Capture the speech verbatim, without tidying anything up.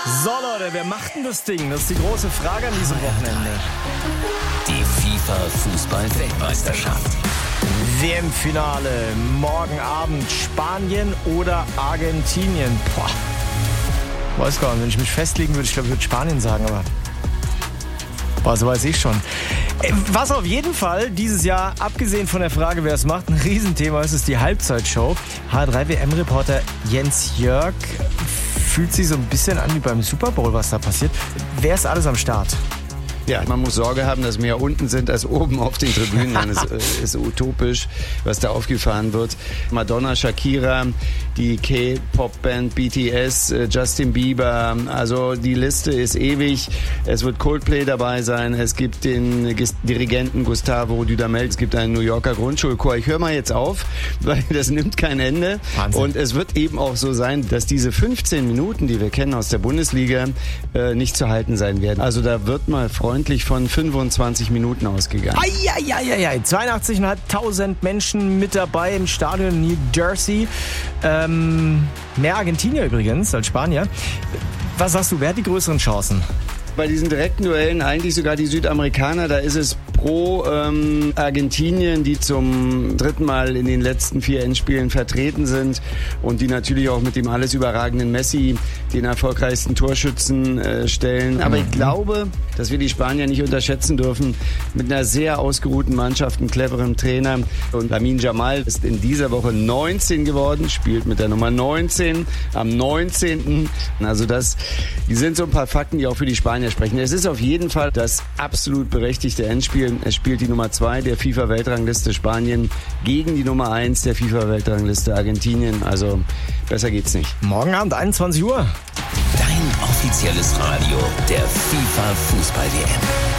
So Leute, wer macht denn das Ding? Das ist die große Frage an diesem Wochenende. Die FIFA-Fußball-Weltmeisterschaft. W M-Finale, morgen Abend Spanien oder Argentinien. Boah, weiß gar nicht, wenn ich mich festlegen würde, ich glaube, ich würde Spanien sagen, aber boah, so weiß ich schon. Was auf jeden Fall dieses Jahr, abgesehen von der Frage, wer es macht, ein Riesenthema ist, ist die Halbzeitshow. H drei W M-Reporter Jens Jörg fühlt sich so ein bisschen an wie beim Super Bowl, was da passiert. Wer ist alles am Start? Ja, man muss Sorge haben, dass mehr unten sind als oben auf den Tribünen. Das ist utopisch, was da aufgefahren wird. Madonna, Shakira, die K-Pop-Band B T S, Justin Bieber. Also die Liste ist ewig. Es wird Coldplay dabei sein. Es gibt den Dirigenten Gustavo Dudamel. Es gibt einen New Yorker Grundschulchor. Ich höre mal jetzt auf, weil das nimmt kein Ende. Wahnsinn. Und es wird eben auch so sein, dass diese fünfzehn Minuten, die wir kennen aus der Bundesliga, nicht zu halten sein werden. Also da wird mal freundlich von fünfundzwanzig Minuten ausgegangen. Eieieiei, zweiundachtzigtausendfünfhundert Menschen mit dabei im Stadion in New Jersey. Ähm, mehr Argentinier übrigens als Spanier. Was sagst du, wer hat die größeren Chancen? Bei diesen direkten Duellen eigentlich sogar die Südamerikaner, da ist es pro ähm, Argentinien, die zum dritten Mal in den letzten vier Endspielen vertreten sind und die natürlich auch mit dem alles überragenden Messi den erfolgreichsten Torschützen äh, stellen. Aber ich glaube, dass wir die Spanier nicht unterschätzen dürfen. Mit einer sehr ausgeruhten Mannschaft, einem cleveren Trainer. Und Lamine Yamal ist in dieser Woche neunzehn geworden, spielt mit der Nummer neunzehn am neunzehnten Also das, die sind so ein paar Fakten, die auch für die Spanier sprechen. Es ist auf jeden Fall das absolut berechtigte Endspiel. Es spielt die Nummer zwei der FIFA-Weltrangliste Spanien gegen die Nummer eins der FIFA-Weltrangliste Argentinien. Also besser geht's nicht. Morgen Abend, einundzwanzig Uhr. Dein offizielles Radio der FIFA-Fußball-W M.